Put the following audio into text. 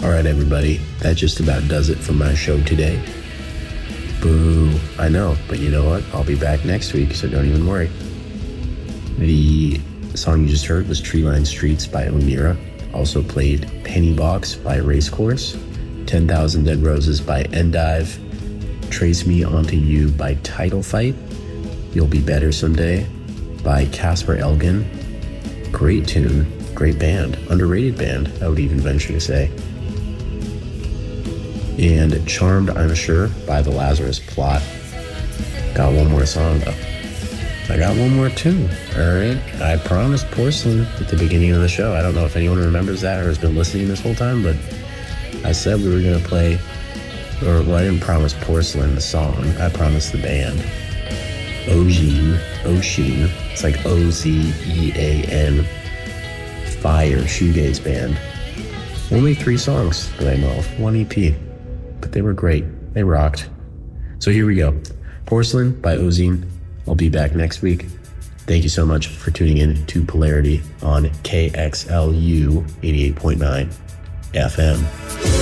All right, everybody, that just about does it for my show today. Boo. I know, but you know what? I'll be back next week, so don't even worry. The song you just heard was Treeline Streets by O'Meara. Also played Penny Box by Racecourse, 10,000 Dead Roses by Endive, Trace Me Onto You by Title Fight, You'll Be Better Someday by Casper Elgin. Great tune, great band, underrated band, I would even venture to say. And Charmed, I'm Sure by The Lazarus Plot. Got one more song though. I got one more tune, alright? I promised Porcelain at the beginning of the show. I don't know if anyone remembers that or has been listening this whole time, but I said we were going to play, I didn't promise Porcelain the song. I promised the band. Oshin. It's like O-Z-E-A-N. Fire shoegaze band. Only 3 songs that I know of, 1 EP. But they were great. They rocked. So here we go. Porcelain by Ozine. I'll be back next week. Thank you so much for tuning in to Polarity on KXLU 88.9 FM.